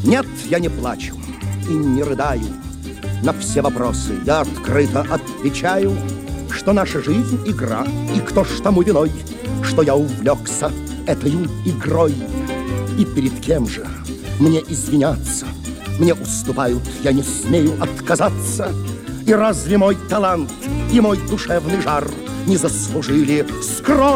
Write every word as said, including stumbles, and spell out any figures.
Нет, я не плачу и не рыдаю. На все вопросы я открыто отвечаю, что наша жизнь — игра, и кто ж тому виной, что я увлекся этою игрой. И перед кем же мне извиняться? Мне уступают, я не смею отказаться. И разве мой талант и мой душевный жар не заслужили скромности?